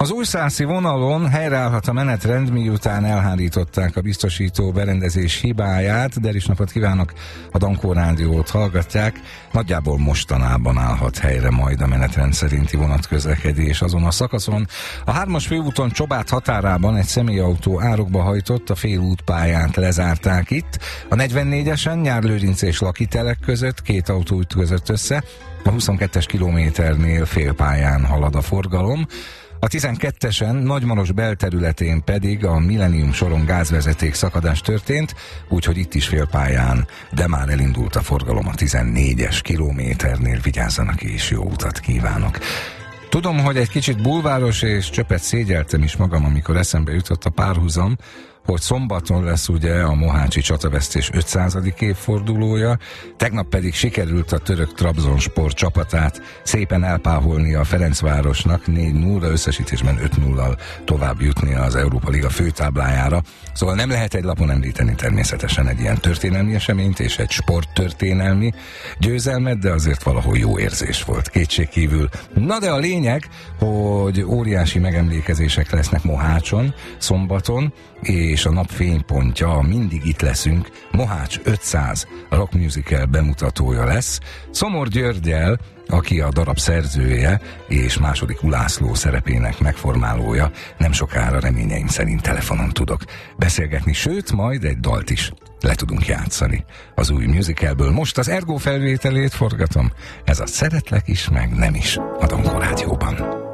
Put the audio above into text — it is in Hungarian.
Az újszászi vonalon helyreállhat a menetrend, miután elhárították a biztosító berendezés hibáját. Deris napot kívánok, a Dankó Rádiót hallgatják. Nagyjából mostanában állhat helyre majd a menetrend szerinti vonatközlekedés azon a szakaszon. A 3-as főúton Csobát határában egy személyautó árokba hajtott, a félútpályát lezárták itt. A 44-esen Nyárlőrinc és Lakitelek között két autó ütközött össze. A 22-es kilométernél félpályán halad a forgalom. A 12-esen Nagymaros belterületén pedig a Millennium soron gázvezeték szakadás történt, úgyhogy itt is félpályán, de már elindult a forgalom a 14-es kilométernél. Vigyázzanak és jó utat kívánok! Tudom, hogy egy kicsit bulváros, és csöpet szégyeltem is magam, amikor eszembe jutott a párhuzam, hogy szombaton lesz ugye a mohácsi csatavesztés 500. évfordulója, tegnap pedig sikerült a török Trabzonspor csapatát szépen elpáholni a Ferencvárosnak 4-0, összesítésben 5-0-al tovább jutni az Európa Liga főtáblájára. Szóval nem lehet egy lapon említeni természetesen egy ilyen történelmi eseményt és egy sporttörténelmi győzelmet, de azért valahol jó érzés volt, kétségkívül. Na de a lényeg, hogy óriási megemlékezések lesznek Mohácson szombaton, és a nap fénypontja, mindig itt leszünk, Mohács 500 rock musical bemutatója lesz. Szomor Györggyel, aki a darab szerzője és második Ulászló szerepének megformálója, nem sokára reményeim szerint telefonon tudok beszélgetni, sőt, majd egy dalt is le tudunk játszani az új musicalből. Most az Ergo felvételét forgatom, ez a Szeretlek is, meg nem is a Dankó Rádióban.